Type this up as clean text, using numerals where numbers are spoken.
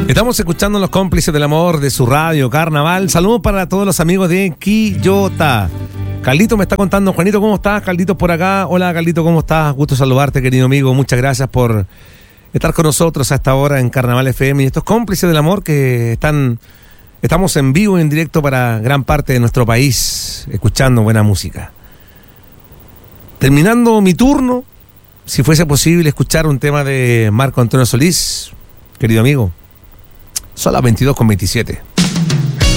Estamos escuchando Los Cómplices del Amor de su radio Carnaval. Saludos para todos los amigos de Quillota. Carlito me está contando. Juanito, ¿cómo estás? Carlitos por acá. Hola, Carlito, ¿cómo estás? Gusto saludarte, querido amigo. Muchas gracias por estar con nosotros a esta hora en Carnaval FM. Y estos Cómplices del Amor que estamos en vivo y en directo para gran parte de nuestro país, escuchando buena música. Terminando mi turno, si fuese posible escuchar un tema de Marco Antonio Solís, querido amigo. Son las 22:27.